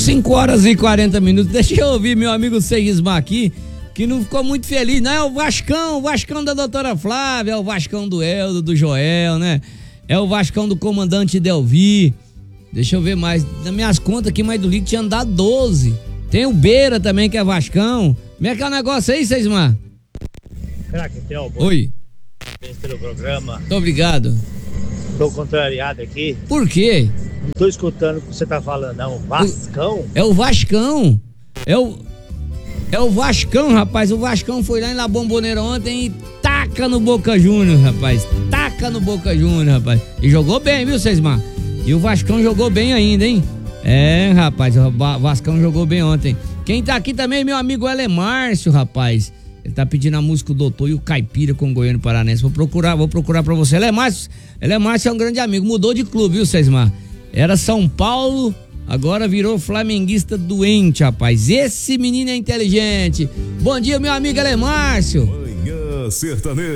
5h40. Deixa eu ouvir meu amigo Segismar aqui, que não ficou muito feliz, não. É o Vascão da doutora Flávia, é o Vascão do Eldo, do Joel, né? É o Vascão do comandante Delvi. Deixa eu ver mais. Nas minhas contas aqui, mais do Lico tinha andado 12. Tem o Beira também, que é Vascão. Como é que é o negócio aí, Segismar? Craque, Theo, Oi. Parabéns pelo programa. Muito obrigado. Tô contrariado aqui. Por quê? Não tô escutando o que você tá falando, não. Vascão? É o Vascão. É o Vascão, rapaz. O Vascão foi lá em La Bombonera ontem e taca no Boca Juniors, rapaz. Taca no Boca Juniors, rapaz. E jogou bem, viu, Segismar? E o Vascão jogou bem ainda, hein? É, rapaz, o Vascão jogou bem ontem. Quem tá aqui também é meu amigo Elemárcio, rapaz. Ele tá pedindo a música do Doutor e o Caipira com o Goiano Paranense. Vou procurar pra você. Elemárcio é um grande amigo. Mudou de clube, viu, Segismar? Era São Paulo, agora virou flamenguista doente, rapaz. Esse menino é inteligente. Bom dia, meu amigo Elemárcio. Manhã Sertaneja.